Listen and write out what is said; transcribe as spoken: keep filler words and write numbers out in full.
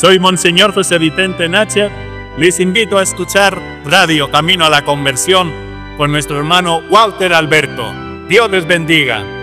Soy Monseñor José Vicente Nacher. Les invito a escuchar Radio Camino a la Conversión con nuestro hermano Walter Alberto. Dios les bendiga.